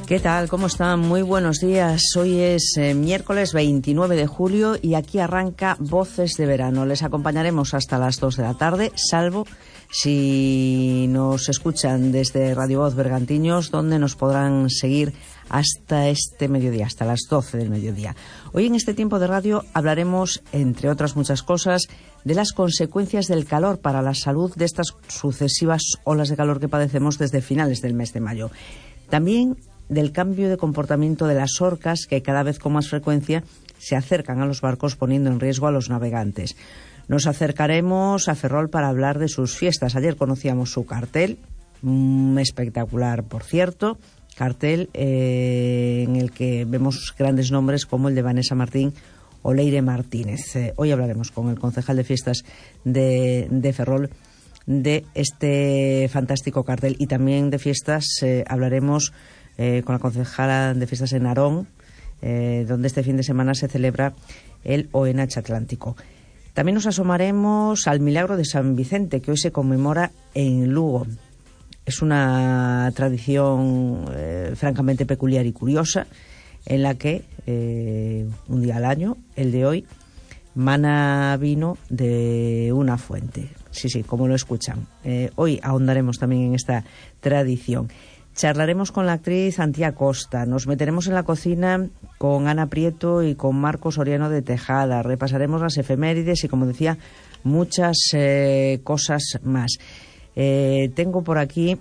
¿Qué tal? ¿Cómo están? Muy buenos días. Hoy es miércoles 29 de julio y aquí arranca Voces de Verano. Les acompañaremos hasta las 2 de la tarde, salvo si nos escuchan desde Radio Voz Bergantiños, donde nos podrán seguir hasta este mediodía, hasta las 12 del mediodía. Hoy en este tiempo de radio hablaremos, entre otras muchas cosas, de las consecuencias del calor para la salud de estas sucesivas olas de calor que padecemos desde finales del mes de mayo. También del cambio de comportamiento de las orcas que cada vez con más frecuencia se acercan a los barcos poniendo en riesgo a los navegantes. Nos acercaremos a Ferrol para hablar de sus fiestas. Ayer conocíamos su cartel, espectacular por cierto, cartel en el que vemos grandes nombres como el de Vanessa Martín o Leire Martínez. Hoy hablaremos con el concejal de fiestas de Ferrol de este fantástico cartel, y también de fiestas hablaremos con la concejala de fiestas en Narón, donde este fin de semana se celebra el ONH Atlántico. También nos asomaremos al Milagro de San Vicente, que hoy se conmemora en Lugo. Es una tradición francamente peculiar y curiosa, en la que un día al año, el de hoy, mana vino de una fuente. Sí, como lo escuchan. Hoy ahondaremos también en esta tradición. Charlaremos con la actriz Antía Costa, nos meteremos en la cocina con Ana Prieto y con Marcos Soriano de Tejada, repasaremos las efemérides y, como decía, muchas cosas más. Tengo por aquí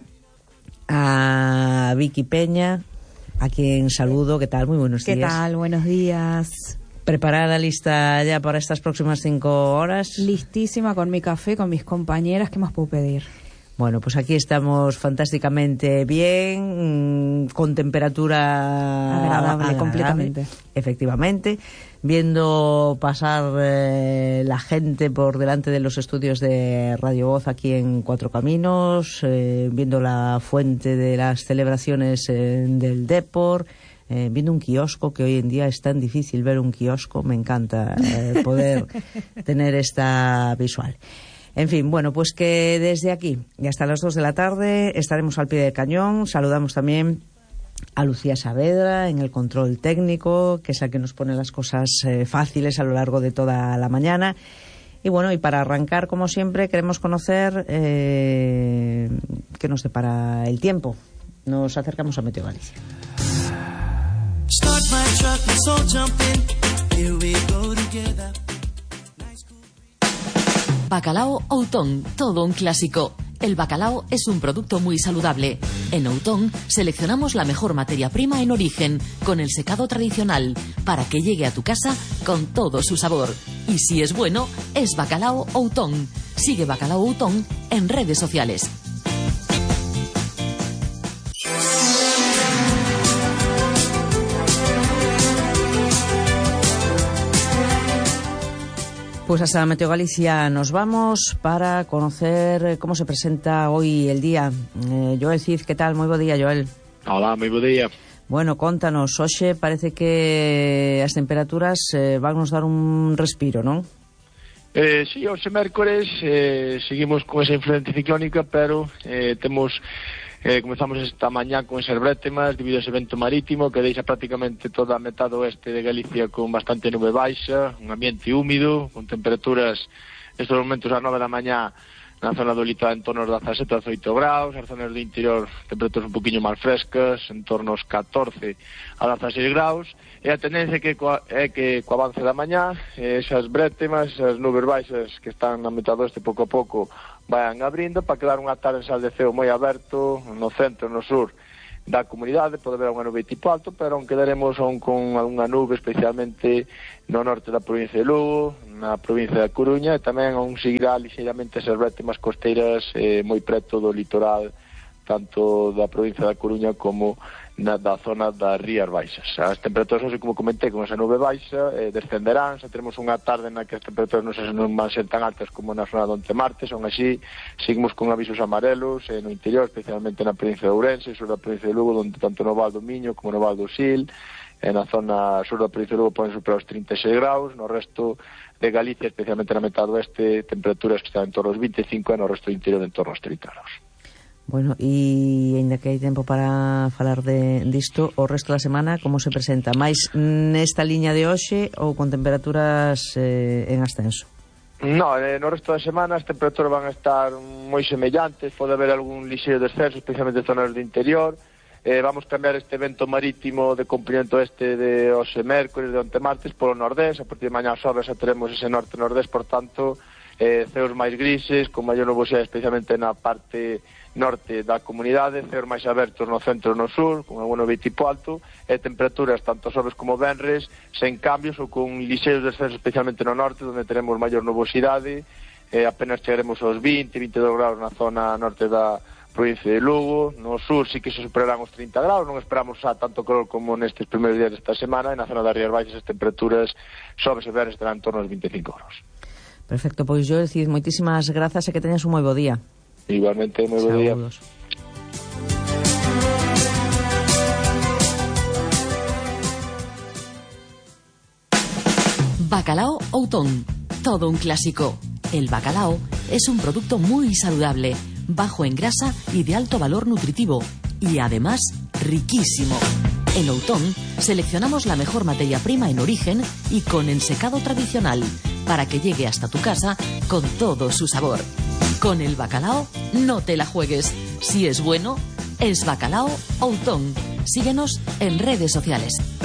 a Vicky Peña, a quien saludo. ¿Qué tal? Muy buenos días. ¿Qué tal? Buenos días. ¿Preparada, lista ya para estas próximas 5 horas? Listísima, con mi café, con mis compañeras. ¿Qué más puedo pedir? Bueno, pues aquí estamos fantásticamente bien, con temperatura agradable, completamente. Efectivamente, viendo pasar la gente por delante de los estudios de Radio Voz aquí en Cuatro Caminos, viendo la fuente de las celebraciones del Depor, viendo un kiosco, que hoy en día es tan difícil ver un kiosco. Me encanta poder tener esta visual. En fin, bueno, pues que desde aquí y hasta las 2 de la tarde estaremos al pie del cañón. Saludamos también a Lucía Saavedra en el control técnico, que es la que nos pone las cosas fáciles a lo largo de toda la mañana. Y bueno, y para arrancar, como siempre, queremos conocer qué nos depara el tiempo. Nos acercamos a Meteo Galicia. Bacalao Outón, todo un clásico. El bacalao es un producto muy saludable. En Outón seleccionamos la mejor materia prima en origen, con el secado tradicional, para que llegue a tu casa con todo su sabor. Y si es bueno, es Bacalao Outón. Sigue Bacalao Outón en redes sociales. Pues hasta Meteo Galicia nos vamos para conocer cómo se presenta hoy el día. Joel Cid, ¿qué tal? Muy bo día, Joel. Hola, moi bo día. Bueno, contanos, hoxe parece que as temperaturas van nos dar un respiro, non? Sí, hoxe mércores seguimos con esa influencia ciclónica, pero comezamos esta mañá con esas brétemas debido a ese vento marítimo que deixa prácticamente toda a metade oeste de Galicia con bastante nube baixa, un ambiente húmido, con temperaturas nestes momentos ás 9 da mañá na zona do litoral en torno aos 17 a 18 graus, as zonas do interior temperaturas un poquinho máis frescas, en torno aos 14 a 16 graus, e a tendencia é que co avance da mañá esas brétemas, esas nubes baixas que están na metade oeste pouco a pouco vayan abrindo para quedar unha tarde en de ceo moi aberto no centro e no sur da comunidade. Pode haber unha nube tipo alto, pero aún quedaremos con unha nube especialmente no norte da provincia de Lugo, na provincia da Coruña, e tamén aún seguirá lixeiramente esas brétemas costeiras moi preto do litoral, tanto da provincia da Coruña como da zona das Rías Baixas. As temperaturas, como comentei, con esa nube baixa descenderán, xa teremos unha tarde na que as temperaturas non van ser tan altas como na zona de onte martes, aún así seguimos con avisos amarelos no interior, especialmente na provincia de Ourense, sur da provincia de Lugo, onde tanto no Val do Miño como no Val do Sil, na zona sur da provincia de Lugo poden superar os 36 graus, no resto de Galicia, especialmente na metade oeste, temperaturas que están en torno aos 25 e no resto do interior en torno aos 30 graus. Bueno, e ainda que hai tempo para falar disto, o resto da semana como se presenta? Mais nesta liña de hoxe ou con temperaturas en ascenso? No, no resto da semana as temperaturas van a estar moi semellantes, pode haber algún lixeiro descenso, especialmente en zonas do interior. Vamos cambiar este vento marítimo de comprimento de hoxe mércores, de onte martes, polo nordés. A partir de mañá sobre xa teremos ese norte-nordés, por tanto, ceos máis grises, con maior nubosidade, especialmente na parte norte da comunidade, ceos máis abertos no centro e no sur, con algún tipo alto, e temperaturas tanto sobres como venres, sen cambios ou con lixeiros descensos, especialmente no norte, onde teremos maior nubosidade, apenas chegaremos aos 20-22 graus na zona norte da provincia de Lugo. No sur sí que se superarán os 30 graus, non esperamos xa tanto calor como nestes primeiros días desta semana, e na zona das Rías Baixas as temperaturas sobres e venres estarán en torno aos 25 graus. Perfecto, pois yo decid moitísimas grazas e que teñas un moi bo día. Igualmente, moi bo día. Saúdos. Bacalao Outón, todo un clásico. El bacalao es un producto muy saludable, bajo en grasa y de alto valor nutritivo, y además riquísimo. En Outón seleccionamos la mejor materia prima en origen y con ensecado tradicional, para que llegue hasta tu casa con todo su sabor. Con el bacalao no te la juegues. Si es bueno, es Bacalao Outón. Síguenos en redes sociales.